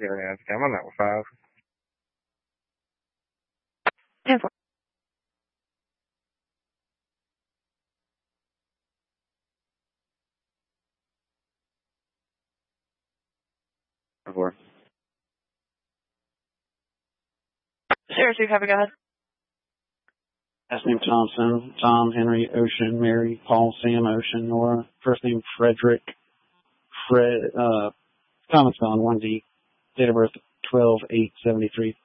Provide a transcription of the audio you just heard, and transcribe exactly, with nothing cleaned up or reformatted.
zero nine. I'm on that with five. ten four. Four. Zero two, copy, go ahead. Last name Thompson, Tom, Henry, Ocean, Mary, Paul, Sam, Ocean, Nora. First name Frederick, Fred, uh, common spelling, one D. Date of birth, twelve eight seventy-three.